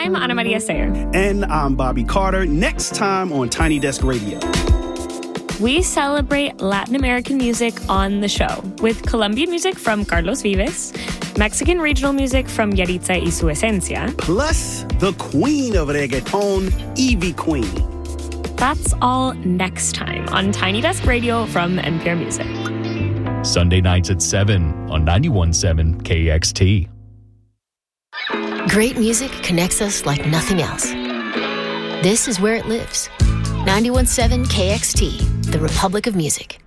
I'm Ana Maria Sayer. And I'm Bobby Carter. Next time on Tiny Desk Radio. We celebrate Latin American music on the show with Colombian music from Carlos Vives, Mexican regional music from Yaritza y Su Esencia, plus the queen of reggaeton, Ivy Queen. That's all next time on Tiny Desk Radio from NPR Music. Sunday nights at 7 on 91.7 KXT. Great music connects us like nothing else. This is where it lives. 91.7 KXT, the Republic of Music.